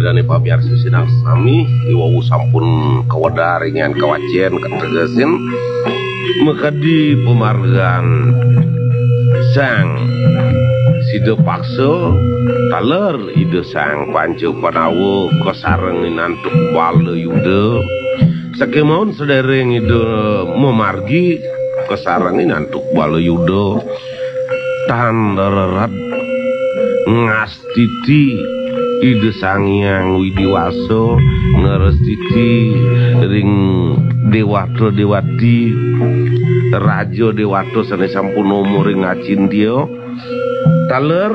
midani pabiarsa sinang sami iwau sampun kawadaringan kawacien kategasin mekadi pemargan sang Sido pakso taler ide sang Pancu Panawo kasarengin antuk bale yuda sakemon sedereng ide memargi kasarengin antuk bale yuda tan darat ngastiti ide sang Hyang Widiwaso ngerestiti ring dewato dewati rajo dewato sane sampun umur ring ngacindya taler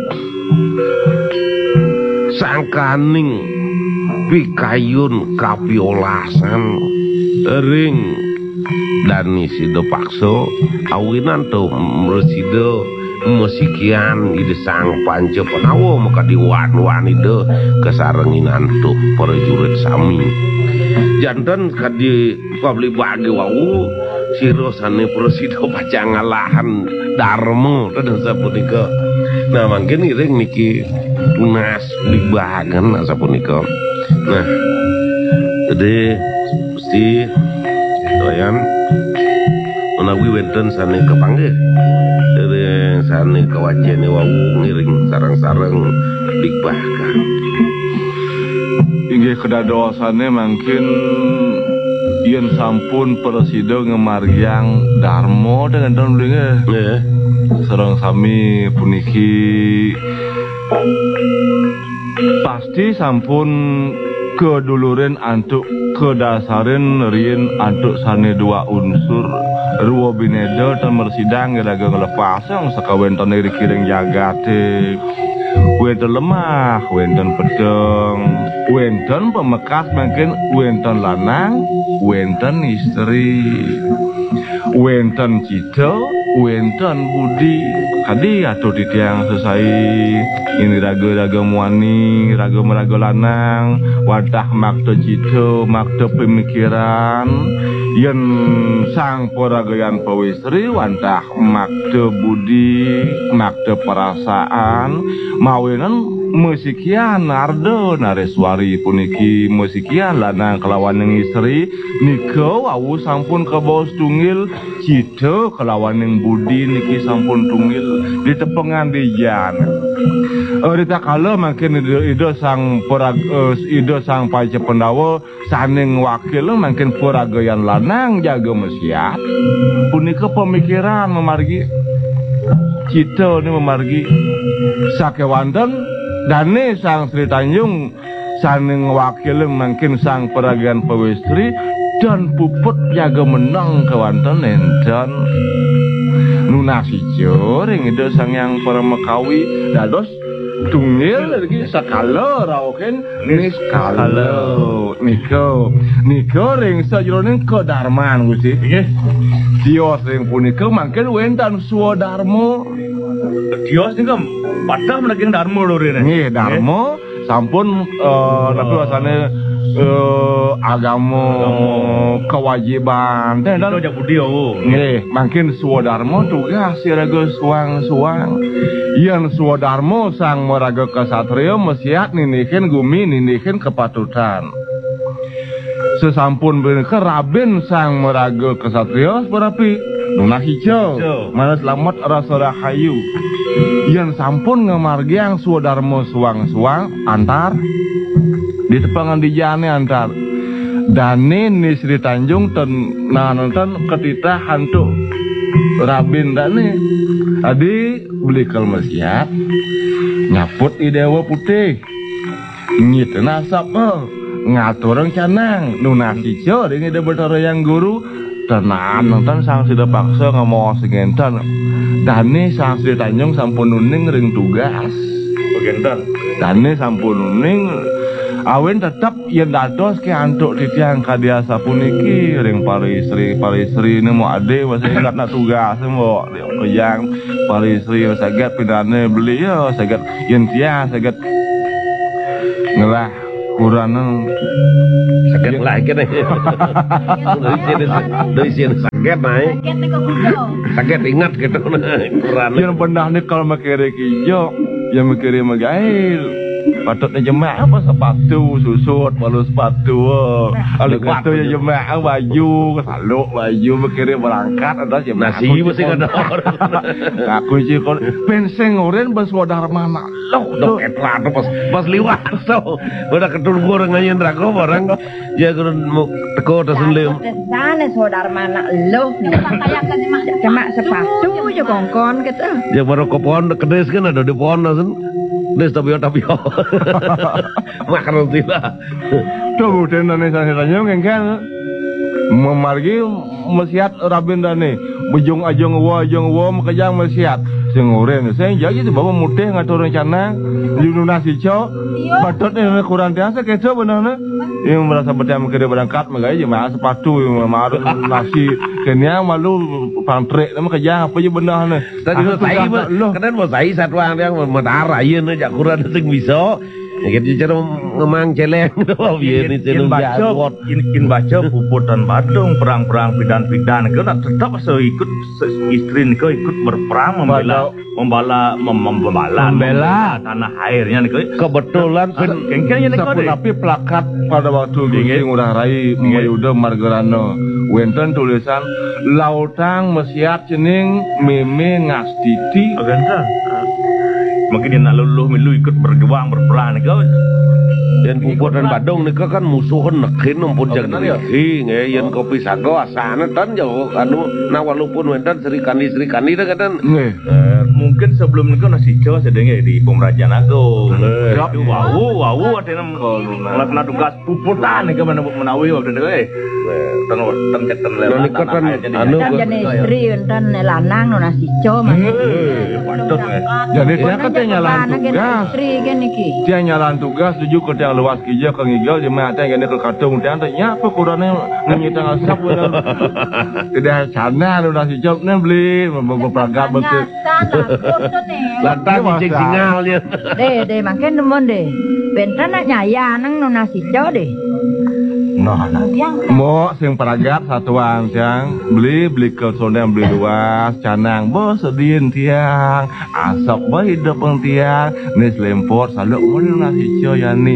sangkaning pikayun kapiolasan ring Dani Sido pakso awinan to mresido musikian ide sang Panca Panawo maka diwan-wan ide kasarengin antuk prajurit sami janten kadi pabli bagi wau sira sane prasido pacangalahan Darmo dan sapunika nah mangken iring niki tunas libagan sapunika nah jadi mesti doyan menawi wenten sane kepanggih dari sane kawajene wau ngiring sareng-sareng libagan inggih kedadoasane mangkin yen sampun presido ngemargiang Darmo dengan tahun blinge sareng sami puniki pasti sampun keduluren antuk kedasarin rien antuk sane dua unsur ruwa binedo tan mersidang gelaga ngelepasang sakawenton iri kiring jagate wenten lemah wenten pedeng wenten pemekas mungkin wenten lanang wenten istri wenten cita wenten budi kadi atuh di tiang selesai ini raga-raga muani raga-raga lanang wadah makta cita makta pemikiran yen sang poragayan pawistri wadah makta budi makta perasaan mawenan musikian ardo nareswari puniki musikian lanang kelawan yang istri nika awu sampun kebawa tungil cita kelawan yang budi niki sampun tungil di tepengan di jan rita kala makin ide sang ide sang Panca Panawo saning wakil makin poragayan lanang jaga mesiat punika pemikiran memargi cita ini memargi sakewanten dane sang Sri Tanjung saning wakil mungkin sang peragaan pawistri dan puput jaga menang kewanten enten nunasijo ring ide sang yang Paramekawi dados tungil lagi sakala raoken niskala niko ring sajroning kedarman Gusti nggih dios ring punika mangken wenten Swadarmo dios nika padha menaking Darmo lho rene nggih Darmo sampun tapi wasane agama kewajiban dan jak budi nggih mangkin Swadarmo tugas siraga suang-suang yen Swadarmo sang maraga kasatria mesiat ninihin gumi ninihin kepatutan sesampun bener Raben sang maraga kasatria berapi nunah hijau mana selamat rasa rahayu yen sampun ngemargiang Swadarmo suang-suang antar di tepangan di jane antar dane ni Sri Tanjung ten nonton ketitah hantu Rabin dane adi beli kalmasiat nyaput idewa putih nyit nasap ngatur canang nunah hijau ini ada betara yang guru tenan nonton sang Sida paksa ngomong segenten dane sang Sri Tanjung sampun nuning ring tugas begenten dane sampun nuning awen tetap yen dados ke antuk titiang kadiasa puniki ring parisri ini mau ade masih ingat nak tugas mau yang parisri saget pindane beli ya saget yen tiang saget ngelah kurang sakit lagi nih dari sini sakit naik sakit ingat gitu kurang yang benar nih kalau makere kijo yang makere magail Patutnya jemaah apa sepatu susut malu sepatu. Kalau sepatu ya jemaah baju kesaluk baju berkira berangkat ada jemaah. Nasi mesti kada. Aku sih kon penseng oren bersaudara mana. Loh, dok etra pas liwat so. Udah ketul goreng aja drago orang. Ya kurang teko terselim. Sana saudara mana lo cuma sepatu aja kongkon gitu. Ya baru ke pohon kedes kan ada di pohon langsung. Des tapi. Makan roti lah. Tuh bukan Indonesia tanya ngengken. Memargi mesiat rabin dane. Bujung ajong wa makajang mesiat. Sengoren saya jadi tu bawa mutih ngatur rencana junu nasi cok. Patut ni kurang biasa keco benar. Yang merasa berdiam kerja berangkat magai je mah sepatu marun nasi kenya malu pantrek nama kerja apa je benar ni. Tadi tu saya kadang mau saya satu orang yang menara ye ni jak kurang sing bisa. Gitu cara ngemang celeng tu biar ni celeng jagot. In baca puputan Badung perang-perang pidan-pidan ke nak tetap ikut istri ke ikut berperang membela tanah airnya ke Kebetulan kengkengnya ni kau tapi plakat pada waktu Gunting Ngurah Rai Mayuda Margarano wenten tulisan lautang mesiat cening meme ngastiti agak mungkin dia nak luluh milu ikut berjuang berperang kau dan puputan Badung ni kan musuhan nekin umpun jangan nekin yang kopi sago asana tan jauh anu na walaupun wenten serikani dah kan mungkin sebelum itu nasi jawa sedengnya di Pemerajan Agung wow ada melakukan tugas puputan ni kan menawi waktu itu tan lewat kan anu jenis istri dan lanang nasi jawa patut jadi dia kata nyalan tugas dia nyalan tugas tujuh ke yang luas kerja ke ngigau jemaah yang ke katung dia tanya apa kurangnya ngita ngasap tidak sana lu nasi jawab ni beli berperangkat betul lantas cicing singalnya deh makin nemon deh bentar nak nyaya nang nasi jawab deh mau sing peragat satuan siang beli ke sondang beli luas canang bos sedin tiang asap bayi depan tiang nis lempor saluk mau nasi coy ni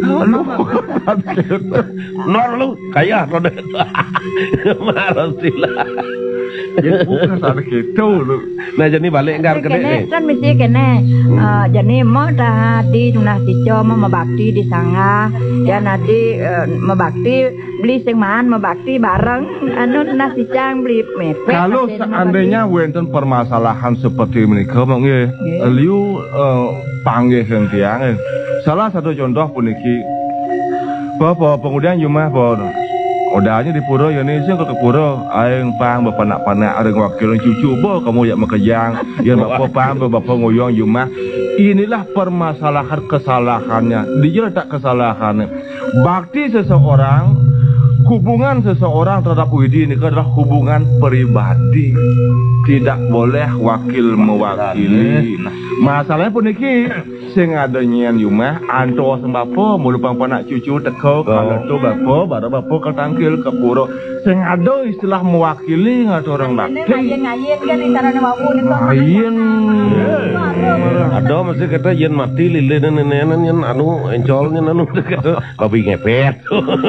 nor lu kayak roda marah sila jadi bukan ada gitu lu nah jadi balik enggak kene kan mesti kene jadi mau dah di nasi coy mau bakti di sangga ya nanti membakti beli sengman membakti bareng anu nasi cang beli mepet kalau seandainya wenten permasalahan seperti mereka mungkin liu panggil tiang salah satu contoh puniki bahwa pengudian jumlah bahwa udahnya di pura Indonesia ke pura aing pang bapak-bapak ada wakil cucu bo kamu yang makejang yang bapak pang bapak ngoyong jumlah inilah permasalahan kesalahannya dia tak kesalahannya bakti seseorang hubungan seseorang terhadap Widi ini adalah hubungan pribadi tidak boleh wakil mewakili masalahnya pun ini sing ada nyian yumah anto sembako mulu panak cucu teko kalau tu bapo baru bapo ketangkil ke puro sing ada istilah mewakili ngatu orang bakti ngayen ada mesti kata yen mati lile nenenan yen anu encolnya anu kata babi ngepet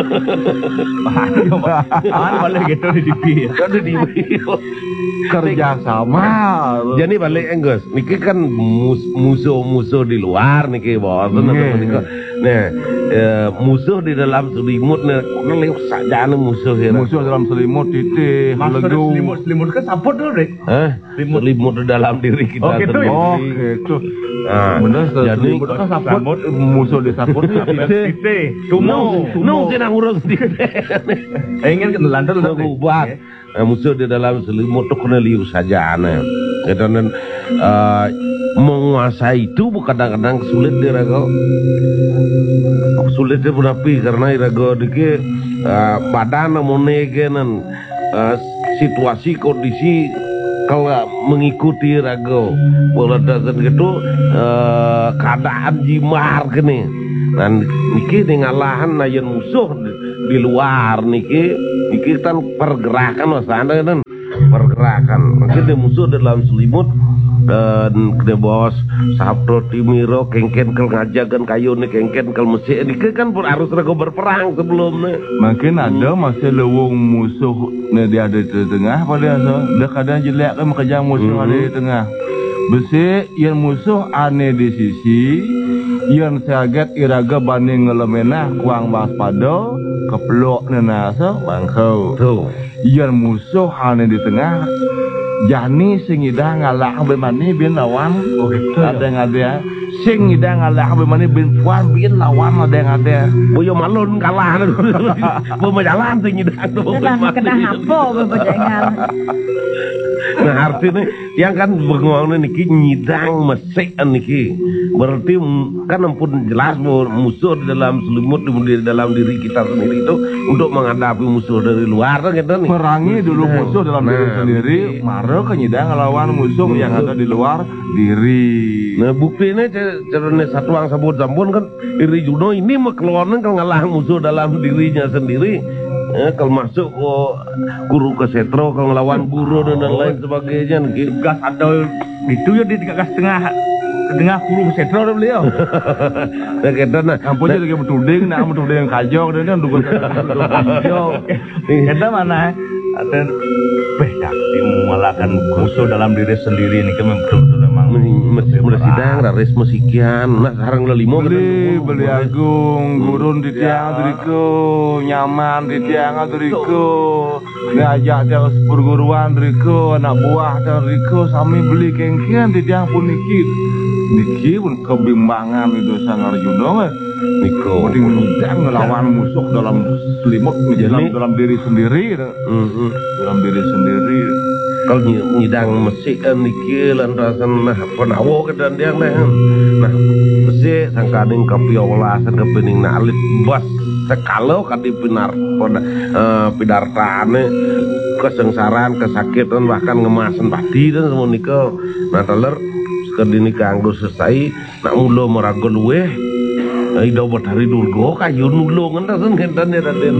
balik gitu di TV kan di TV kerja sama jadi balik enggus niki kan musuh-musuh di luar niki bos nah musuh di dalam selimut nih lewat saja musuh dalam selimut titik selimut kan saput dulu deh selimut di dalam diri kita gitu bener selimut kan saput musuh di saput titik nung senang urus titik ingin ke lantai buat musuh di dalam selimut itu kena liu saja dan menguasai itu kadang-kadang sulit diraga sulit berapi karena iraga dike badan monegenan situasi kondisi kalau mengikuti raga peladakan gitu keadaan jimar kene dan niki ngalahan nayan musuh di luar niki kan pergerakan wasana kan pergerakan mungkin dia musuh dalam selimut dan kene bos Sabto Timiro kengken kel ngajagan kayune kengken kel mesik niki kan pun harus rego berperang sebelumnya. Makin ada masih lewung musuh dia ada di tengah pada so. Dah kadang jelek kan makajang musuh ada di tengah. Besi yang musuh aneh di sisi yang saget iraga banding ngelemenah kuang waspada kepelok nenasa bangkau. Tuh. Yang musuh aneh di tengah jani sing ida ngalah bemani bin lawan. Oh gitu. Ada yang ada. Sing ida ngalah bemani bin puan bin lawan ada yang ada. Boyo malun kalah. Bo jalan sing ida tuh. Kena hapo bebedengan. Nah artinya yang kan bengong niki nyidang mesik niki berarti kan ampun jelas bahwa musuh di dalam selimut di dalam diri kita sendiri itu untuk menghadapi musuh dari luar kan gitu nih. Perangi dulu musuh dalam diri sendiri, maro ke nyidang ngelawan musuh yang ada di luar diri. Nah bukti ini caranya satu orang sabut sampun kan iri juno ini mah keluarnya kalau ngalah musuh dalam dirinya sendiri. Kalau masuk guru ke setro, kalau ngelawan guru dan lain sebagainya, gas ada itu ya di tengah guru ke setro ada beliau. Nah kita nak, kampusnya lagi betuding, nak betuding kajok dan kan dukung kajok. Kita mana? Ada beda dimualakan musuh dalam diri sendiri ini kan betul-betul memang mesti sidang raris musikian nah sekarang lelimo beli agung gurun di tiang diriku nyaman di tiang diriku ngajak dia perguruan diriku anak buah diriku sami beli kengkian di tiang pun niki pun kebimbangan itu sang Arjuna niko mending ngelawan musuh dalam selimut dalam diri sendiri dalam diri sendiri kalau nyidang mesik niki lan rasan nah penawo kedan dia nah mesik sangkaning kapiolasan kepening nalit bas sekalau kadi pinar pidartane kesengsaran kesakitan bahkan ngemasan padi dan semua niko nah teler sekadini kanggo selesai nak mulo merago luweh ida batari dulu kayu nulungan rasan kentan ya raden.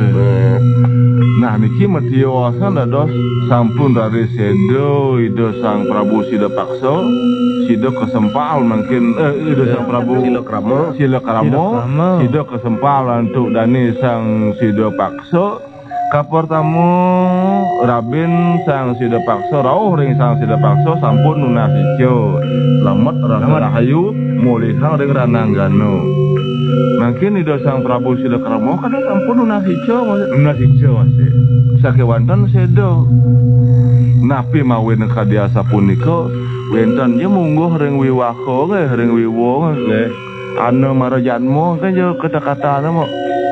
Nah niki matiosan dados sampun dari sedo ido sang Prabu Sidapaksa sido kesempal mungkin ido sang Prabu Silakrama sido kesempal untuk dani sang Sidapaksa kapertamu Rabin sang Sidapaksa rawuh ring sang Sidapaksa sampun nunasijo lamet rahayu mulihang ring Rananggana. Mungkin ido sang Prabu Silakrama kada sampun nunasijo masih sakewanten sedo napi mawin kadiasa punika wenten ye mungguh ring wiwako ge ring wiwo anu marajanmu kan yo kata-kata mo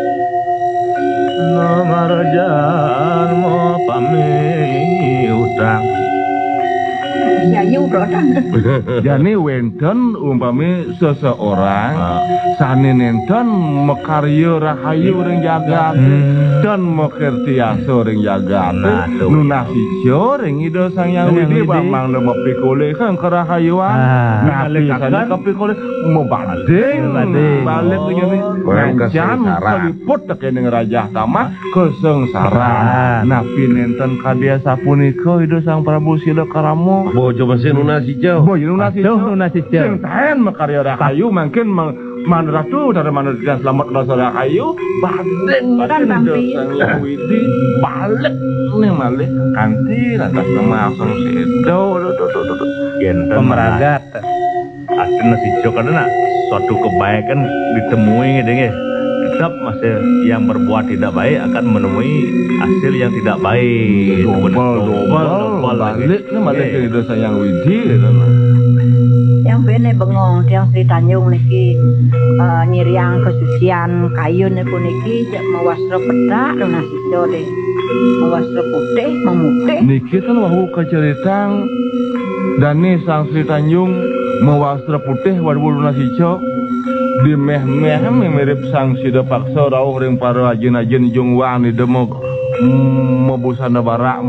anu marajanmu pami utang Yayu brodang. Jani wenten umpami seseorang sane nenten mekarya rahayu ring jagat dan mekirtiasa ring jagat nunasijo ring ida sang yang widi bamang lemo pikole kan kerahayuan napi sana kapikole mobading balik nyami ngancan kaliput ning raja tamat kesengsaraan napi nenten kadya sapunika ida sang Prabu Silakrama bojo masih nunasijo sing taen makarya rahayu mungkin manratu dari mana dia selamat rasa rahayu badeng nampi widi balik nih malih kanti lantas nama asal sedo pemeragat asli nasijo karena suatu kebaikan ditemui ngedenge tetap masih yang berbuat tidak baik akan menemui hasil yang tidak baik dobel balik nih malah ke dosa yang widi yang bene bengong tiang Sri Tanjung niki nyiriang kesucian kayu niku niki mawastra pedak nasijo deh mawastra putih memutih niki kan wahu keceritang dani sang Sri Tanjung mawastra putih wadul nasijo di meh-meh mirip sang Sidapaksa rawuh ring para ajen-ajen jungwang di demo mebusana barak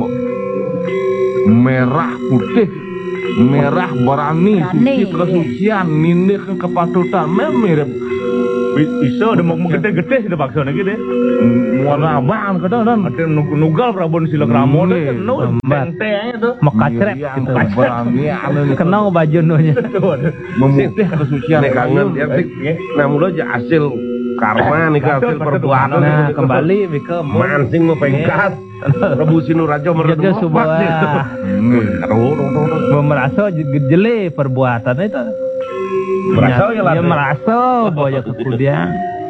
merah putih merah berani suci kesucian nindih kepatutan mirip Bisa udah mau gede-gede sudah paksa nih gitu. Warna abang kadang dan Ada nugal Prabu Sila Kramo tuh nu tenteng itu. Mekacrep yang gitu. berani anu Kenal baju nunya. memutih kesucian Nek kangen ya sik. Nah mulo aja hasil karma nih hasil perbuatan. Nah, kembali ke mancing mau pengkat. Prabu Sinurajo jaga meredem sebuah merasa jele perbuatan itu. Merasa ya lah. Dia merasa bahwa kemudian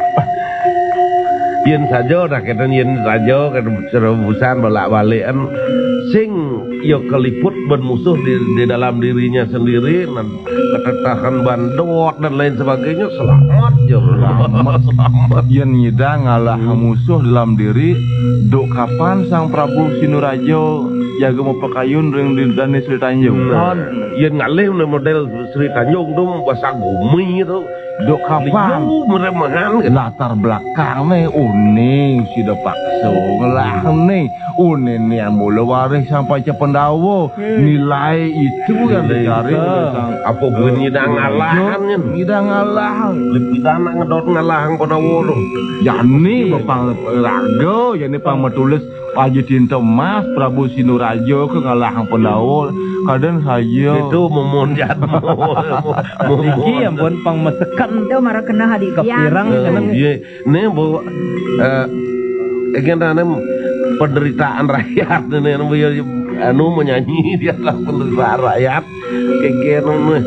Yen saja dah kata yen saja kata serebusan balak-balikan sing yo keliput bermusuh di dalam dirinya sendiri dan ketetakan bandot dan lain sebagainya selamat yo selamat yen nyidang ngalah musuh dalam diri dok kapan sang Prabu Sinurajo jaga mau pekayun ring di Dani Sri Tanjung yen ngalih model Sri Tanjung tuh bahasa gumi itu dok kapan meremahan latar belakangnya uning sudah pakso ngelah nih uning yang mula waris sampai ke pendawa nilai itu yang dicari apa bunyi dah ngalahannya tidak ngalah lebih tanah ngedot ngalahan pendawa tuh yani bapang raga yani pang metulis Paji Tinta Mas Prabu Sinurajo ke ngalahan pendawa kadang saja itu memonjat iki yang pun pang mesekan Itu marah kena hadi kepirang kenang iya ini bawa karena penderitaan rakyat ini anu menyanyi dia adalah penderitaan rakyat kayak nih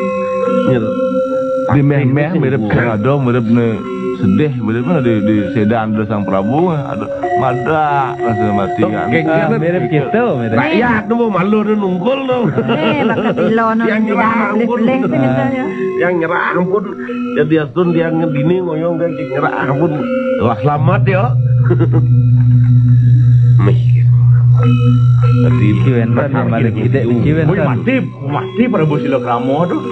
di meh mirip kado mirip sedih mirip di sedan ada sang Prabu ada mada rasa mati kan mirip gitu mirip rakyat tuh malu tuh nunggul tuh bakal pilon yang nyerah ampun yang nyerah ampun jadi asun dia ngedini ngoyong dan nyerah ampun wah selamat ya mikir tadi ciwentan yang balik ide ciwentan mati Prabu Sila Kramo tuh.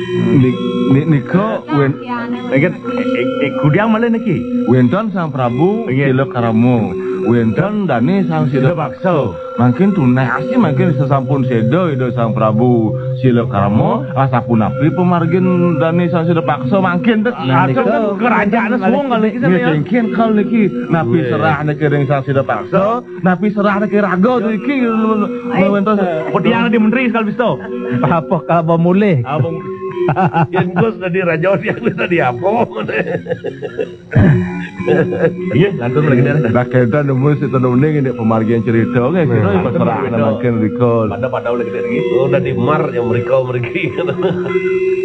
Niko wen Lagi kudiang malah niki. wenton sang Prabu Sila Kramo wenton Dani sang Sila Pakso makin tunai asih makin sesampun sedo itu sang Prabu Sila Kramo asapun api pemargin Dani sang Sila Pakso makin dek niko kerajaan semua kali ini mungkin kalau niki napi serah niki ring sang Sila Pakso napi serah niki rago niki wenton kudiang di menteri sekali bisto. apa kalau mulai yang gue tadi raja dia tadi apa Iya, lantur lagi dah. rakyat nemu si tenuning ini pemargian cerita oke kira serah makin recall Pada lagi dari udah di mar yang mereka